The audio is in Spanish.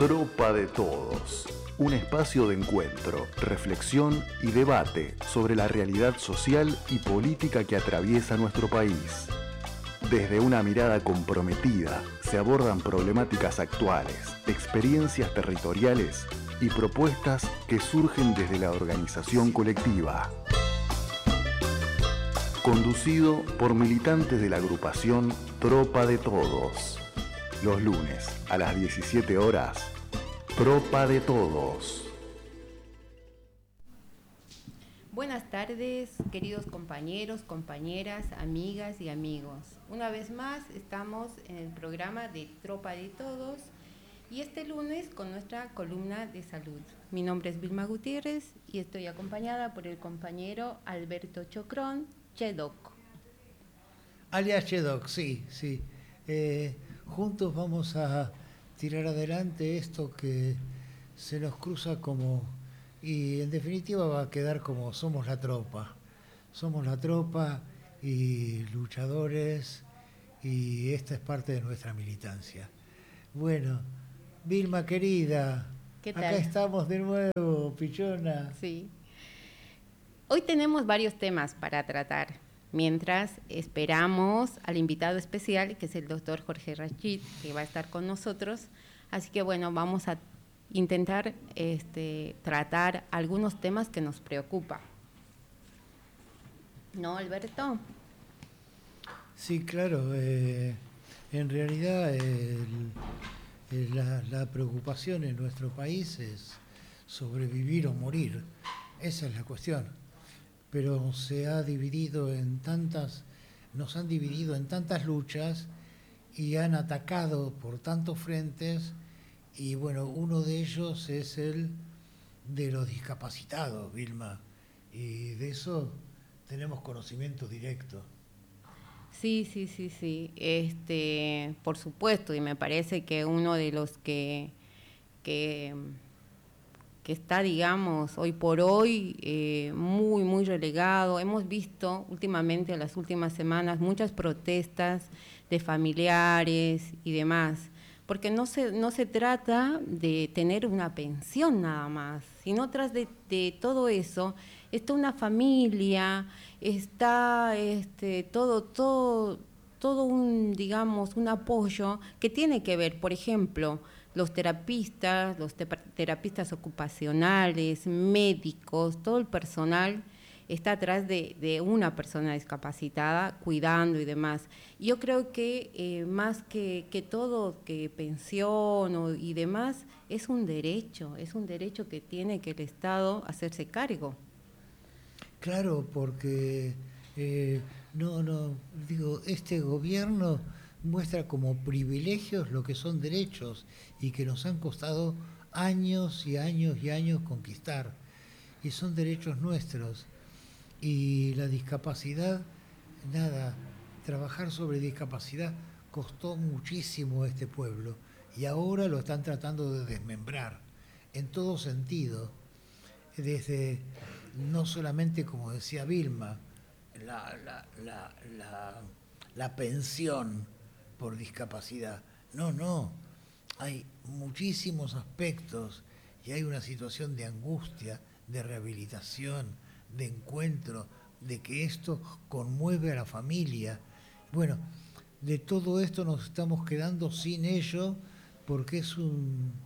Tropa de Todos, un espacio de encuentro, reflexión y debate sobre la realidad social y política que atraviesa nuestro país. Desde una mirada comprometida se abordan problemáticas actuales, experiencias territoriales y propuestas que surgen desde la organización colectiva. Conducido por militantes de la agrupación Tropa de Todos. Los lunes a las 17 horas, Tropa de Todos. Buenas tardes, queridos compañeros, compañeras, amigas y amigos. Una vez más estamos en el programa de Tropa de Todos y este lunes con nuestra columna de salud. Mi nombre es Vilma Gutiérrez y estoy acompañada por el compañero Alberto Chocrón, Chedoc. Alias Chedoc, sí. Juntos vamos a tirar adelante esto que se nos cruza y en definitiva va a quedar como somos la tropa. Somos la tropa y luchadores, y esta es parte de nuestra militancia. Bueno, Vilma querida, ¿Qué tal? Acá estamos de nuevo, pichona. Sí. Hoy tenemos varios temas para tratar, mientras esperamos al invitado especial, que es el doctor Jorge Rachid, que va a estar con nosotros. Así que bueno, vamos a intentar tratar algunos temas que nos preocupan. ¿No, Alberto? Sí, claro. En realidad la preocupación en nuestro país es sobrevivir o morir. Esa es la cuestión. Pero se ha dividido nos han dividido en tantas luchas y han atacado por tantos frentes, y bueno, uno de ellos es el de los discapacitados, Vilma, y de eso tenemos conocimiento directo. Sí. Por supuesto, y me parece que uno de los que está, digamos, hoy por hoy muy relegado. Hemos visto últimamente, en las últimas semanas, muchas protestas de familiares y demás, porque no se trata de tener una pensión nada más, sino tras de todo eso está una familia, está todo un, digamos, un apoyo que tiene que ver, por ejemplo, los terapistas ocupacionales, médicos, todo el personal está atrás de una persona discapacitada, cuidando y demás. Yo creo que más que todo, que pensión y demás, es un derecho que tiene que el Estado hacerse cargo. Claro, porque este gobierno muestra como privilegios lo que son derechos y que nos han costado años y años y años conquistar, y son derechos nuestros. Y la discapacidad, trabajar sobre discapacidad costó muchísimo a este pueblo, y ahora lo están tratando de desmembrar en todo sentido, desde no solamente, como decía Vilma, la pensión por discapacidad. No, hay muchísimos aspectos, y hay una situación de angustia, de rehabilitación, de encuentro, de que esto conmueve a la familia. Bueno, de todo esto nos estamos quedando sin ello, porque es un